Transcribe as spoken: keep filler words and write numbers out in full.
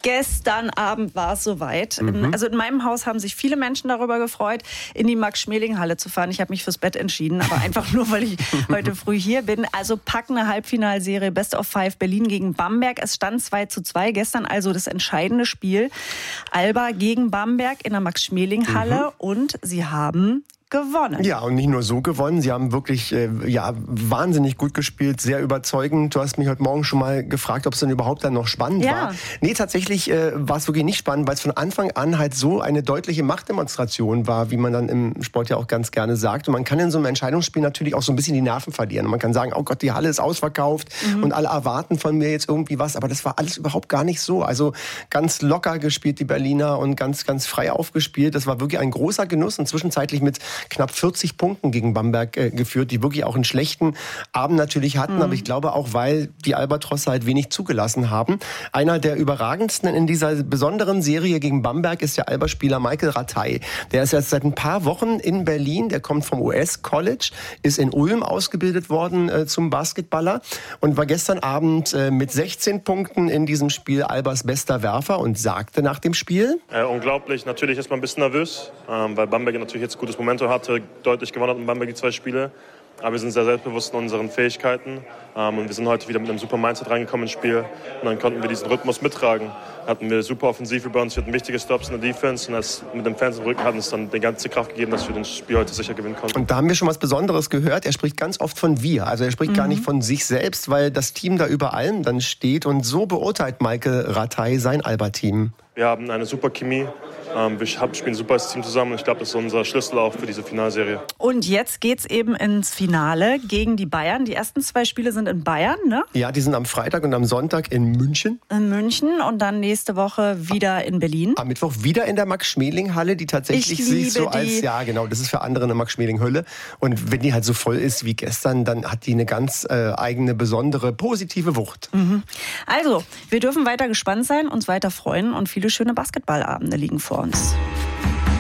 Gestern Abend war es soweit. Mhm. In, also in meinem Haus haben sich viele Menschen darüber gefreut, in die Max-Schmeling-Halle zu fahren. Ich habe mich fürs Bett entschieden, aber einfach nur, weil ich heute früh hier bin. Also packende Halbfinalserie Best of Five Berlin gegen Bamberg. Es stand zwei zu zwei. Gestern also das entscheidende Spiel. Alba gegen Bamberg in der Max-Schmeling-Halle. Mhm. Und sie haben gewonnen. Ja, und nicht nur so gewonnen, sie haben wirklich äh, ja, wahnsinnig gut gespielt, sehr überzeugend. Du hast mich heute Morgen schon mal gefragt, ob es denn überhaupt dann noch spannend ja. war. Nee, tatsächlich äh, war es wirklich nicht spannend, weil es von Anfang an halt so eine deutliche Machtdemonstration war, wie man dann im Sport ja auch ganz gerne sagt. Und man kann in so einem Entscheidungsspiel natürlich auch so ein bisschen die Nerven verlieren. Und man kann sagen, oh Gott, die Halle ist ausverkauft mhm. und alle erwarten von mir jetzt irgendwie was. Aber das war alles überhaupt gar nicht so. Also ganz locker gespielt, die Berliner, und ganz, ganz frei aufgespielt. Das war wirklich ein großer Genuss und zwischenzeitlich mit knapp vierzig Punkten gegen Bamberg äh, geführt, die wirklich auch einen schlechten Abend natürlich hatten, mhm. aber ich glaube auch, weil die Albatrosse halt wenig zugelassen haben. Einer der überragendsten in dieser besonderen Serie gegen Bamberg ist der Alba-Spieler Michael Rataj. Der ist jetzt seit ein paar Wochen in Berlin, der kommt vom U S-College, ist in Ulm ausgebildet worden äh, zum Basketballer und war gestern Abend äh, mit sechzehn Punkten in diesem Spiel Albas bester Werfer und sagte nach dem Spiel: äh, unglaublich, natürlich ist man ein bisschen nervös, ähm, weil Bamberg natürlich jetzt ein gutes Momentum hatte, deutlich gewonnen hat in Bamberg die zwei Spiele. Aber wir sind sehr selbstbewusst in unseren Fähigkeiten. Ähm, und wir sind heute wieder mit einem super Mindset reingekommen ins Spiel. Und dann konnten wir diesen Rhythmus mittragen. Hatten wir super offensiv über uns, wir hatten wichtige Stops in der Defense. Und das mit dem Fans im Rücken hat uns dann die ganze Kraft gegeben, dass wir das Spiel heute sicher gewinnen konnten. Und da haben wir schon was Besonderes gehört. Er spricht ganz oft von wir. Also er spricht mhm. gar nicht von sich selbst, weil das Team da über allem dann steht. Und so beurteilt Michael Rataj sein Alba-Team. Wir haben eine super Chemie. Wir spielen ein super Team zusammen und ich glaube, das ist unser Schlüssel auch für diese Finalserie. Und jetzt geht's eben ins Finale gegen die Bayern. Die ersten zwei Spiele sind in Bayern, ne? Ja, die sind am Freitag und am Sonntag in München. In München und dann nächste Woche wieder in Berlin. Am Mittwoch wieder in der Max-Schmeling-Halle, die tatsächlich ich sich so die. als, ja genau, das ist für andere eine Max-Schmeling-Hölle. Und wenn die halt so voll ist wie gestern, dann hat die eine ganz äh, eigene, besondere, positive Wucht. Mhm. Also, wir dürfen weiter gespannt sein, uns weiter freuen und viele schöne Basketballabende liegen vor uns.